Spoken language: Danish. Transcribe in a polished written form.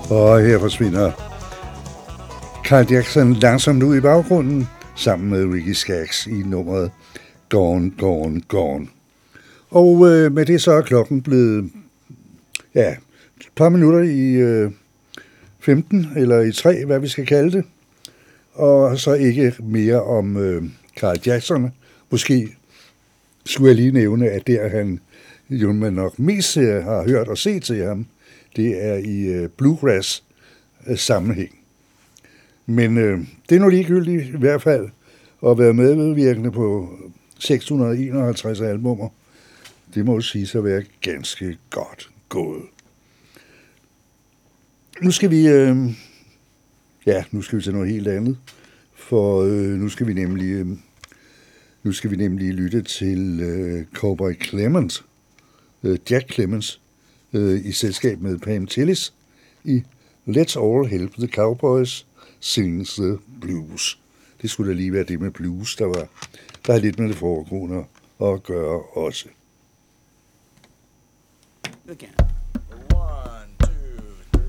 Og her forsvinder Carl Jackson langsomt ud i baggrunden, sammen med Ricky Skaggs i nummeret Gone, Gone, Gone. Og med det så er klokken blevet et par minutter i 15, eller i 3, hvad vi skal kalde det. Og så ikke mere om Carl Jackson. Måske skulle jeg lige nævne, at der han jo man nok mest har hørt og set til ham, det er i bluegrass sammenhæng. Men det er nu ligegyldigt i hvert fald at være medvirkende på 651 albumer. Det må sige at være ganske godt gået. Nu skal vi til noget helt andet, for nu skal vi nemlig lytte til Cowboy Clemens, Jack Clemens, i selskab med Pam Tillis i Let's All Help the Cowboys Sing the Blues. Det skulle da lige være det med blues, der er lidt med det foregående at gøre også. Again. 1,